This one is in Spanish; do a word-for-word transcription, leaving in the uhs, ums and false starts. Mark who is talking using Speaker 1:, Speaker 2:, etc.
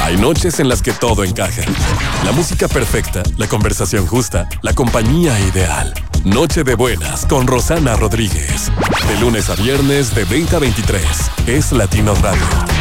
Speaker 1: Hay noches en las que todo encaja. La música perfecta, la conversación justa, la compañía ideal. Noche de buenas con Rosana Rodríguez. De lunes a viernes de veinte a veintitrés. Es Latino Radio.